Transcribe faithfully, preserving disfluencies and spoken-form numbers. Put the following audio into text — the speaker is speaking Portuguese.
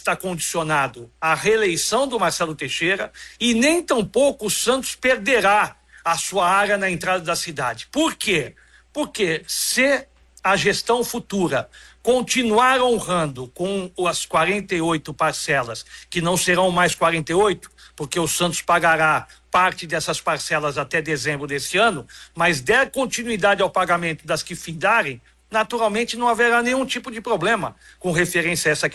está condicionado à reeleição do Marcelo Teixeira e nem tampouco o Santos perderá a sua área na entrada da cidade. Por quê? Porque se a gestão futura continuar honrando com as quarenta e oito parcelas, que não serão mais quarenta e oito, porque o Santos pagará parte dessas parcelas até dezembro desse ano, mas der continuidade ao pagamento das que findarem, naturalmente não haverá nenhum tipo de problema com referência a essa questão.